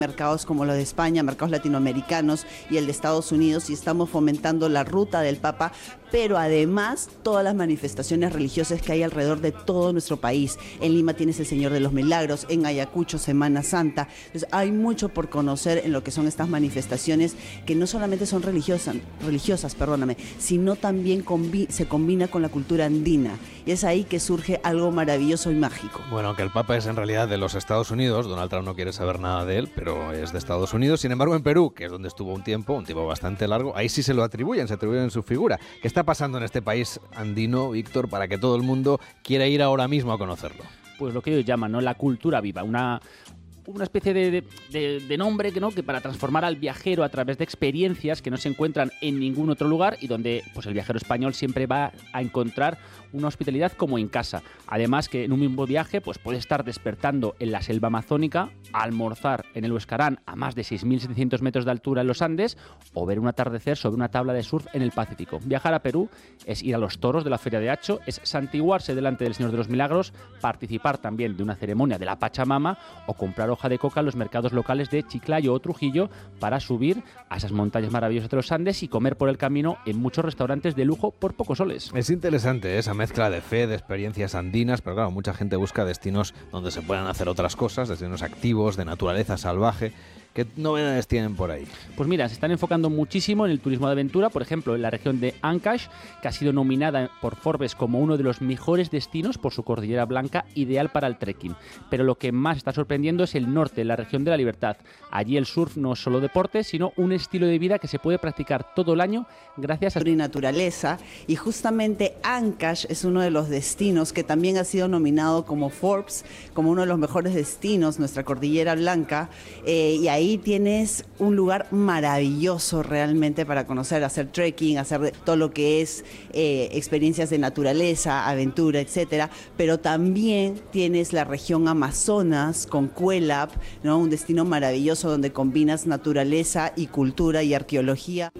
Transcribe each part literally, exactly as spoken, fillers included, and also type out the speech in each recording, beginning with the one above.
mercados como los de España, mercados latinoamericanos y el de Estados Unidos, y estamos fomentando la ruta del Papa, pero además todas las manifestaciones religiosas que hay alrededor de todo nuestro país. En Lima tienes el Señor de los Milagros, en Ayacucho Semana Santa. Entonces hay mucho por conocer en lo que son estas manifestaciones que no solamente son religiosas, religiosas, perdóname, sino también combi- se combina con la cultura andina, y es ahí que surge algo maravilloso y mágico. Bueno, aunque el Papa es en realidad de los Estados Unidos, Donald Trump no quiere saber nada de él, pero es de Estados Unidos. Sin embargo, en Perú, que es donde estuvo un tiempo, un tiempo bastante largo, ahí sí se lo atribuyen, se atribuyen su figura. ¿Qué está pasando en este país andino, Víctor, para que todo el mundo quiera ir ahora mismo a conocerlo? Pues lo que ellos llaman, ¿no?, la cultura viva, una... una especie de, de, de, de nombre que, ¿no?, que para transformar al viajero a través de experiencias que no se encuentran en ningún otro lugar y donde pues el viajero español siempre va a encontrar una hospitalidad como en casa. Además que en un mismo viaje pues puede estar despertando en la selva amazónica, almorzar en el Huescarán a más de seis mil setecientos metros de altura en los Andes o ver un atardecer sobre una tabla de surf en el Pacífico. Viajar a Perú es ir a los toros de la Feria de Hacho, es santiguarse delante del Señor de los Milagros, participar también de una ceremonia de la Pachamama o comprar hoja de coca en los mercados locales de Chiclayo o Trujillo para subir a esas montañas maravillosas de los Andes y comer por el camino en muchos restaurantes de lujo por pocos soles. Es interesante esa mezcla de fe, de experiencias andinas, pero claro, mucha gente busca destinos donde se puedan hacer otras cosas, destinos activos, de naturaleza salvaje. ¿Qué novedades tienen por ahí? Pues mira, se están enfocando muchísimo en el turismo de aventura, por ejemplo, en la región de Ancash, que ha sido nominada por Forbes como uno de los mejores destinos por su cordillera blanca, ideal para el trekking. Pero lo que más está sorprendiendo es el norte, la región de la Libertad. Allí el surf no es solo deporte, sino un estilo de vida que se puede practicar todo el año gracias a y naturaleza, y justamente Ancash es uno de los destinos que también ha sido nominado como Forbes, como uno de los mejores destinos, nuestra cordillera blanca, eh, y ahí Ahí tienes un lugar maravilloso realmente para conocer, hacer trekking, hacer todo lo que es eh, experiencias de naturaleza, aventura, etcétera. Pero también tienes la región Amazonas con Cuelap, ¿no?, un destino maravilloso donde combinas naturaleza y cultura y arqueología.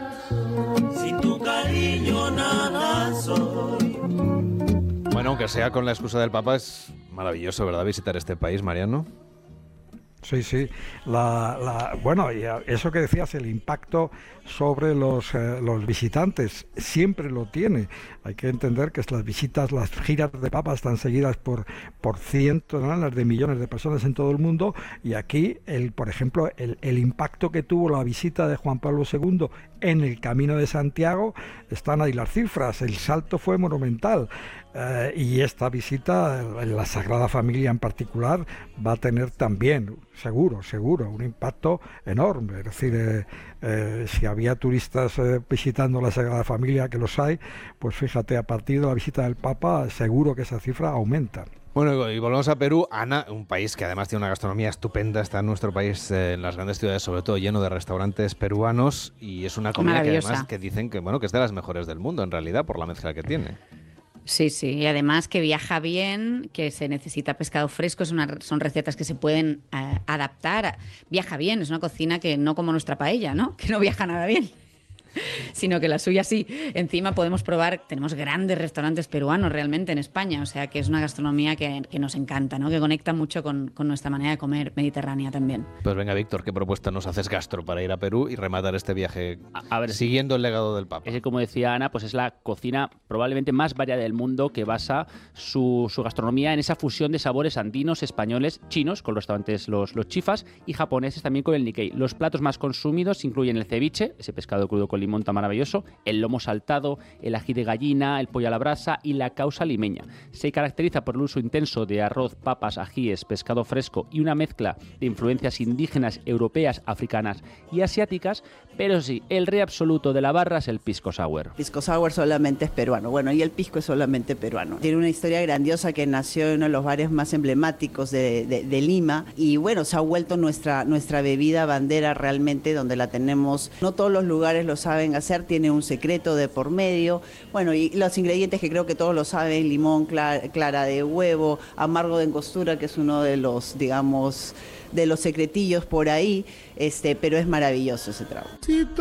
Sin tu cariño nada soy. Bueno, aunque sea con la excusa del Papa, es maravilloso, ¿verdad?, visitar este país, Mariano. Sí, sí. La, la, bueno, y eso que decías, el impacto sobre los, eh, los visitantes, siempre lo tiene. Hay que entender que las visitas, las giras de Papa están seguidas por, por cientos de millones de personas en todo el mundo, y aquí, el, por ejemplo, el, el impacto que tuvo la visita de Juan Pablo segundo en el Camino de Santiago, están ahí las cifras, el salto fue monumental. Uh, y esta visita, la Sagrada Familia en particular, va a tener también, seguro, seguro, un impacto enorme. Es decir, eh, eh, si había turistas eh, visitando la Sagrada Familia, que los hay, pues fíjate, a partir de la visita del Papa, seguro que esa cifra aumenta. Bueno, y volvemos a Perú. Ana, un país que además tiene una gastronomía estupenda, está en nuestro país, eh, en las grandes ciudades, sobre todo lleno de restaurantes peruanos, y es una comida que además que dicen que, bueno, que es de las mejores del mundo, en realidad, por la mezcla que tiene. Sí, sí, y además que viaja bien, que se necesita pescado fresco, es una, son recetas que se pueden eh, adaptar. Viaja bien, es una cocina que no como nuestra paella, ¿no?, que no viaja nada bien, sino que la suya sí. Encima podemos probar, tenemos grandes restaurantes peruanos realmente en España, o sea que es una gastronomía que, que nos encanta, ¿no?, que conecta mucho con, con nuestra manera de comer mediterránea también. Pues venga, Víctor, ¿qué propuesta nos haces gastro para ir a Perú y rematar este viaje a, a ver, siguiendo el legado del Papa? Es que, como decía Ana, pues es la cocina probablemente más variada del mundo, que basa su, su gastronomía en esa fusión de sabores andinos, españoles, chinos, con los restaurantes los, los chifas, y japoneses también con el Nikkei. Los platos más consumidos incluyen el ceviche, ese pescado crudo con limón tan maravilloso, el lomo saltado, el ají de gallina, el pollo a la brasa y la causa limeña. Se caracteriza por el uso intenso de arroz, papas, ajíes, pescado fresco y una mezcla de influencias indígenas, europeas, africanas y asiáticas, pero sí, el rey absoluto de la barra es el pisco sour. Pisco sour solamente es peruano, bueno, y el pisco es solamente peruano. Tiene una historia grandiosa que nació en uno de los bares más emblemáticos de, de, de Lima, y bueno, se ha vuelto nuestra, nuestra bebida bandera realmente, donde la tenemos. No todos los lugares lo saben hacer, tiene un secreto de por medio. Bueno, y los ingredientes que creo que todos lo saben: limón, clara, clara de huevo, amargo de angostura, que es uno de los, digamos, de los secretillos por ahí, este, pero es maravilloso ese trago.